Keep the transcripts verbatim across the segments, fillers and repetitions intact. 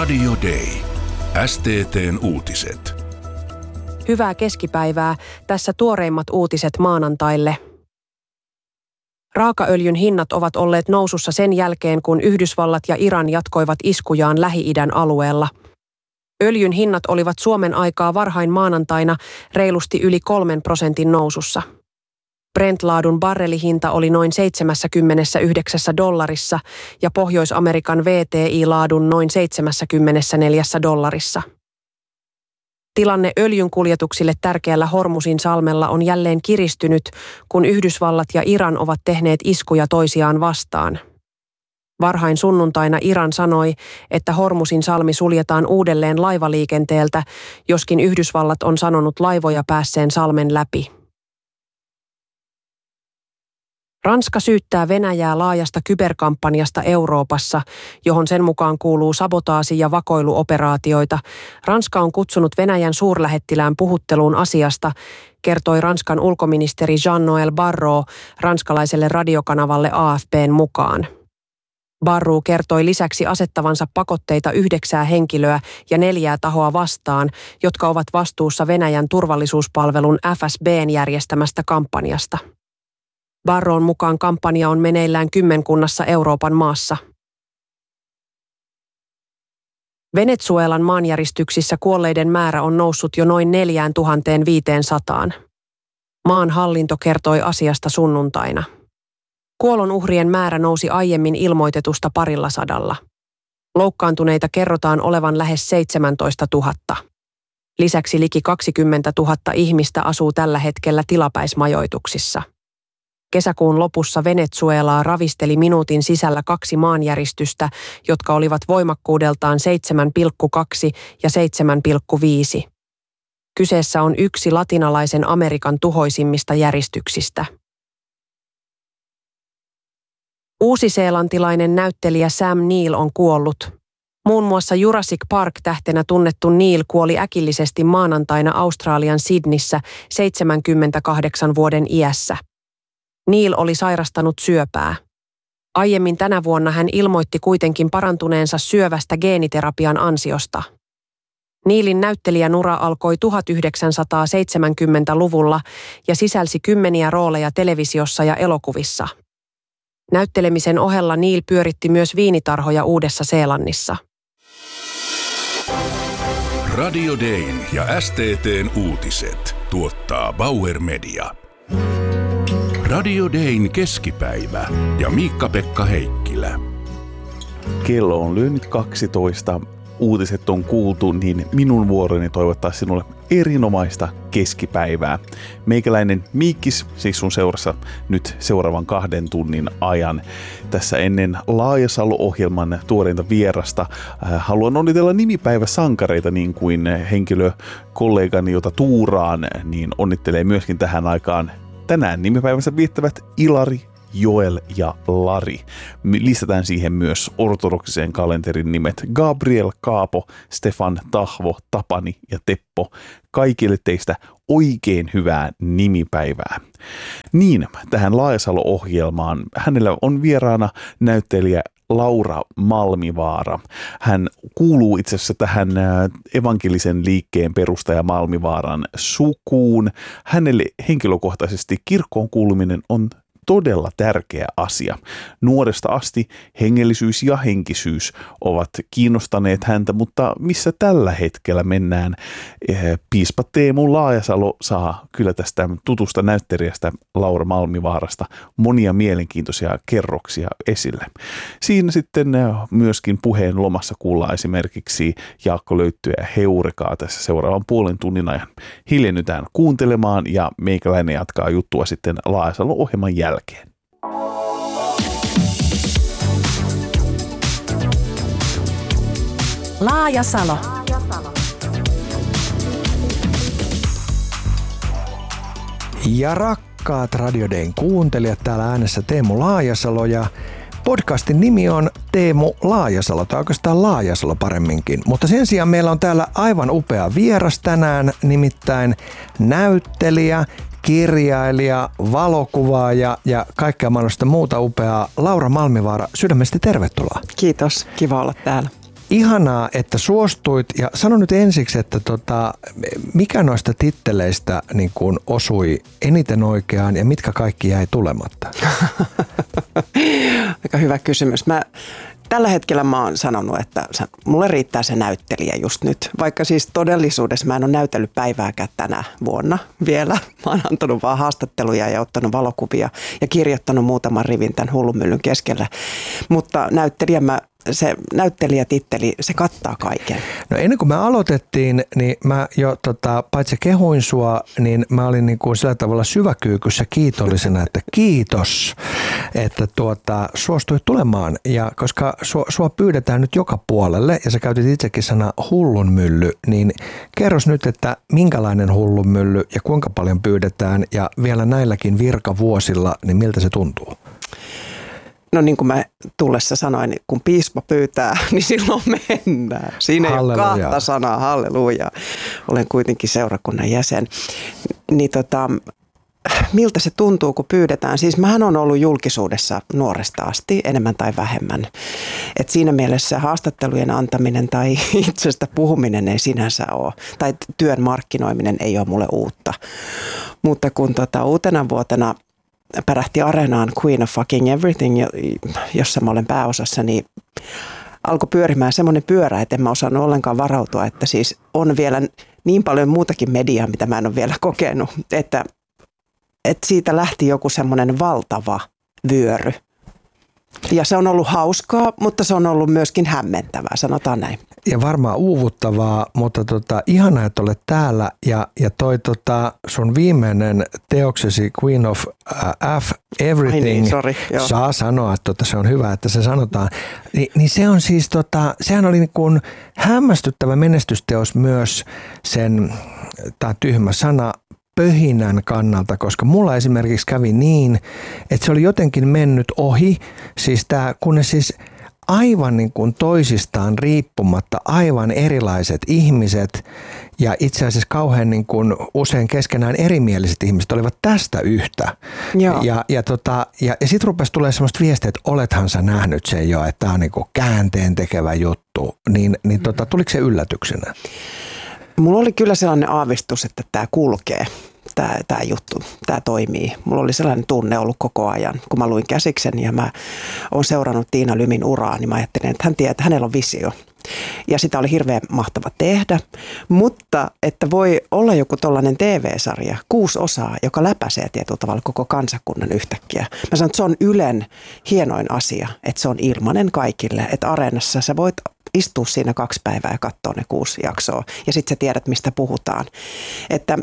Radio Day. S T T:n uutiset. Hyvää keskipäivää. Tässä tuoreimmat uutiset maanantaille. Raakaöljyn hinnat ovat olleet nousussa sen jälkeen, kun Yhdysvallat ja Iran jatkoivat iskujaan Lähi-idän alueella. Öljyn hinnat olivat Suomen aikaa varhain maanantaina reilusti yli kolmen prosentin nousussa. Brent-laadun barrelihinta oli noin seitsemänkymmentäyhdeksän dollarissa ja Pohjois-Amerikan V T I-laadun noin seitsemänkymmentäneljä dollarissa. Tilanne öljyn kuljetuksille tärkeällä Hormusin salmella on jälleen kiristynyt, kun Yhdysvallat ja Iran ovat tehneet iskuja toisiaan vastaan. Varhain sunnuntaina Iran sanoi, että Hormusin salmi suljetaan uudelleen laivaliikenteeltä, joskin Yhdysvallat on sanonut laivoja päässeen salmen läpi. Ranska syyttää Venäjää laajasta kyberkampanjasta Euroopassa, johon sen mukaan kuuluu sabotaasi- ja vakoiluoperaatioita. Ranska on kutsunut Venäjän suurlähettilään puhutteluun asiasta, kertoi Ranskan ulkoministeri Jean-Noël Barrot ranskalaiselle radiokanavalle A F P:n mukaan. Barrot kertoi lisäksi asettavansa pakotteita yhdeksää henkilöä ja neljää tahoa vastaan, jotka ovat vastuussa Venäjän turvallisuuspalvelun F S B:n järjestämästä kampanjasta. Barron mukaan kampanja on meneillään kymmenkunnassa Euroopan maassa. Venezuelan maanjäristyksissä kuolleiden määrä on noussut jo noin neljätuhatta viisisataa. Maan hallinto kertoi asiasta sunnuntaina. Kuolonuhrien määrä nousi aiemmin ilmoitetusta parilla sadalla. Loukkaantuneita kerrotaan olevan lähes seitsemäntoistatuhatta. Lisäksi liki kaksikymmentätuhatta ihmistä asuu tällä hetkellä tilapäismajoituksissa. Kesäkuun lopussa Venezuelaa ravisteli minuutin sisällä kaksi maanjäristystä, jotka olivat voimakkuudeltaan seitsemän pilkku kaksi ja seitsemän pilkku viisi. Kyseessä on yksi latinalaisen Amerikan tuhoisimmista järistyksistä. Uusiseelantilainen näyttelijä Sam Neill on kuollut. Muun muassa Jurassic Park-tähtenä tunnettu Neill kuoli äkillisesti maanantaina Australian Sydneyssä seitsemänkymmentäkahdeksan vuoden iässä. Neill oli sairastanut syöpää. Aiemmin tänä vuonna hän ilmoitti kuitenkin parantuneensa syövästä geeniterapian ansiosta. Neillin näyttelijänura alkoi tuhatyhdeksänsataaseitsemänkymmentäluvulla ja sisälsi kymmeniä rooleja televisiossa ja elokuvissa. Näyttelemisen ohella Neill pyöritti myös viinitarhoja Uudessa-Seelannissa. Radio Dayn ja S T T:n uutiset tuottaa Bauer Media. Radio Dayn keskipäivä ja Miikka-Pekka Heikkilä. Kello on lyönyt kaksitoista. Uutiset on kuultu, niin minun vuoroni toivottaa sinulle erinomaista keskipäivää. Meikäläinen Miikkis, siis sun seurassa nyt seuraavan kahden tunnin ajan. Tässä ennen Laajasalo-ohjelman tuoreinta vierasta haluan onnitella nimipäiväsankareita, niin kuin henkilökollegani, jota tuuraan, niin onnittelee myöskin tähän aikaan. Tänään nimipäivänsä viettävät Ilari, Joel ja Lari. Lisätään siihen myös ortodoksiseen kalenterin nimet Gabriel, Kaapo, Stefan, Tahvo, Tapani ja Teppo. Kaikille teistä oikein hyvää nimipäivää. Niin, tähän Laajasalo-ohjelmaan hänellä on vieraana näyttelijä Laura Malmivaara. Hän kuuluu itse asiassa tähän evankelisen liikkeen perustaja Malmivaaran sukuun. Hänelle henkilökohtaisesti kirkkoon kuuluminen on todella tärkeä asia. Nuoresta asti hengellisyys ja henkisyys ovat kiinnostaneet häntä, mutta missä tällä hetkellä mennään? Piispa Teemu Laajasalo saa kyllä tästä tutusta näyttelijästä Laura Malmivaarasta monia mielenkiintoisia kerroksia esille. Siinä sitten myöskin puheen lomassa kuullaan esimerkiksi Jaakko Löyttyä ja Heurekaa tässä seuraavan puolen tunnin ajan. Hiljennytään kuuntelemaan ja meikäläinen jatkaa juttua sitten Laajasalo-ohjelman jälkeen. Laajasalo. Ja rakkaat Radio Dayn kuuntelijat, täällä äänessä Teemu Laajasalo ja podcastin nimi on Teemu Laajasalo, tai oikeastaan Laajasalo paremminkin. Mutta sen sijaan meillä on täällä aivan upea vieras tänään, nimittäin näyttelijä, kirjailija, valokuvaaja ja kaikkea mahdollista muuta upeaa. Laura Malmivaara, sydämesti tervetuloa. Kiitos, kiva olla täällä. Ihanaa, että suostuit ja sano nyt ensiksi, että tota, mikä noista titteleistä niin kuin osui eniten oikeaan ja mitkä kaikki jäi tulematta? Aika hyvä kysymys. Mä, tällä hetkellä mä oon sanonut, että mulle riittää se näyttelijä just nyt. Vaikka siis todellisuudessa mä en ole näytellyt päivääkään tänä vuonna vielä. Mä oon antanut vaan haastatteluja ja ottanut valokuvia ja kirjoittanut muutaman rivin tämän hullunmyllyn keskellä. Mutta näyttelijä mä se näyttelijätitteli, se kattaa kaiken. No ennen kuin me aloitettiin, niin mä jo tota, paitsi kehuin sua, niin mä olin niin kuin sillä tavalla syväkyykyssä kiitollisena, että kiitos, että tuota, suostuit tulemaan. Ja koska sua, sua pyydetään nyt joka puolelle, ja sä käytit itsekin sana hullunmylly, niin kerros nyt, että minkälainen hullunmylly ja kuinka paljon pyydetään, ja vielä näilläkin virkavuosilla, niin miltä se tuntuu? No niin kuin mä tullessa sanoin, kun piispa pyytää, niin silloin mennään. Siinä ei ole kahta sanaa, halleluja. Olen kuitenkin seurakunnan jäsen. Niin tota, miltä se tuntuu, kun pyydetään? Siis mähän on ollut julkisuudessa nuoresta asti, enemmän tai vähemmän. Et siinä mielessä haastattelujen antaminen tai itsestä puhuminen ei sinänsä ole, tai työn markkinoiminen ei ole mulle uutta. Mutta kun tota, uutena vuotena pärähti Areenaan Queen of Fucking Everything, jossa mä olen pääosassa, niin alkoi pyörimään semmoinen pyörä, että en mä osannut ollenkaan varautua, että siis on vielä niin paljon muutakin mediaa, mitä mä en ole vielä kokenut, että, että siitä lähti joku semmoinen valtava vyöry. Ja se on ollut hauskaa, mutta se on ollut myöskin hämmentävää, sanotaan näin. Ja varmaan uuvuttavaa, mutta tota, ihanaa, että olet täällä. Ja, ja toi tota, sun viimeinen teoksesi Queen of uh, F Everything, niin, sorry, saa sanoa, että tota, se on hyvä, että se sanotaan. Ni, niin se on siis, tota, sehän oli niin kuin hämmästyttävä menestysteos myös sen, tää tyhmä sana, pöhinän kannalta, koska mulla esimerkiksi kävi niin, että se oli jotenkin mennyt ohi, siis tää, kun ne siis aivan niin kuin toisistaan riippumatta, aivan erilaiset ihmiset ja itse asiassa kauhean niin kuin usein keskenään erimieliset ihmiset olivat tästä yhtä. Joo. Ja, ja, tota, ja, ja sitten rupesi tulemaan semmoista viestiä, että olethan sä nähnyt sen jo, että tämä on niin kuin käänteen tekevä juttu, niin, niin tota, tuliko se yllätyksenä? Mulla oli kyllä sellainen aavistus, että tämä kulkee, tämä, tämä juttu, tämä toimii. Mulla oli sellainen tunne ollut koko ajan, kun mä luin käsiksen ja mä oon seurannut Tiina Lymin uraa, niin mä ajattelin, että hän tietää, että hänellä on visio. Ja sitä oli hirveän mahtava tehdä, mutta että voi olla joku tollainen T V-sarja, kuusi osaa, joka läpäisee tietyllä tavalla koko kansakunnan yhtäkkiä. Mä sanon, että se on Ylen hienoin asia, että se on ilmainen kaikille, että Areenassa sä voit istua siinä kaksi päivää ja katsoa ne kuusi jaksoa ja sitten sä tiedät, mistä puhutaan. Että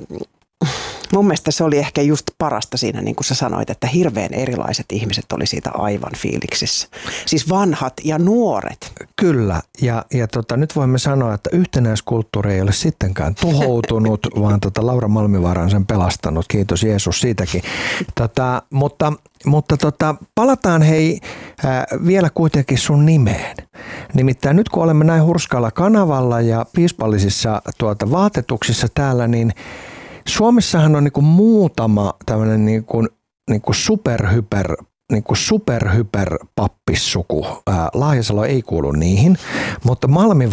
mun mielestä se oli ehkä just parasta siinä, niin kuin sä sanoit, että hirveän erilaiset ihmiset oli siitä aivan fiiliksissä. Siis vanhat ja nuoret. Kyllä, ja, ja tota, nyt voimme sanoa, että yhtenäiskulttuuri ei ole sittenkään tuhoutunut, vaan tota, Laura Malmivaara on sen pelastanut. Kiitos Jeesus siitäkin. Tota, mutta mutta tota, palataan hei ää, vielä kuitenkin sun nimeen. Nimittäin nyt kun olemme näin hurskaalla kanavalla ja piispallisissa tuota, vaatetuksissa täällä, niin Suomessahan on niinku muutama tämmöinen niinku, niinku superhyper, niinku superhyper pappissuku. Ää, Laajasalo ei kuulu niihin, mutta Malmi